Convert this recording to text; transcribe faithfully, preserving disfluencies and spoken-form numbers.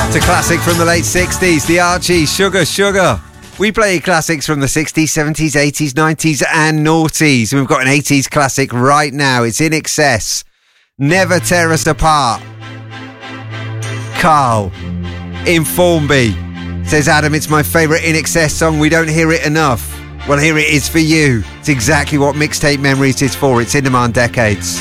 It's a classic from the late sixties, the Archies, Sugar Sugar. We play classics from the sixties, seventies, eighties, nineties and noughties. We've got an eighties classic right now. It's In Excess. Never Tear Us Apart. Carl in Formby says, Adam, it's my favourite In Excess song. We don't hear it enough. Well, here it is for you. It's exactly what Mixtape Memories is for. It's In Demand Decades.